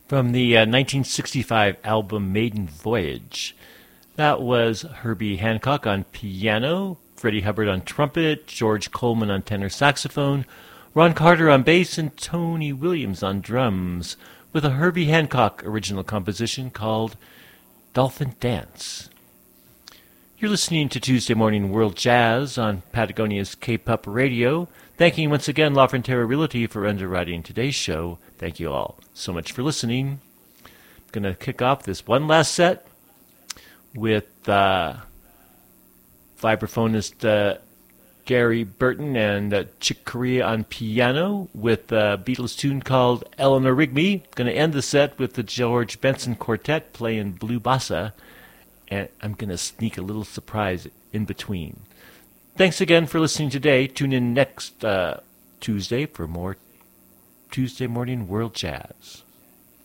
From the 1965 album Maiden Voyage. That was Herbie Hancock on piano, Freddie Hubbard on trumpet, George Coleman on tenor saxophone, Ron Carter on bass, and Tony Williams on drums, with a Herbie Hancock original composition called Dolphin Dance. You're listening to Tuesday Morning World Jazz on Patagonia's K-Pup Radio. Thanking once again La Frontera Realty for underwriting today's show. Thank you all so much for listening. I'm going to kick off this one last set with vibraphonist Gary Burton and Chick Corea on piano with a Beatles tune called Eleanor Rigby. Going to end the set with the George Benson Quartet playing Blue Bossa. And I'm going to sneak a little surprise in between. Thanks again for listening today. Tune in next Tuesday for more Tuesday Morning World Jazz.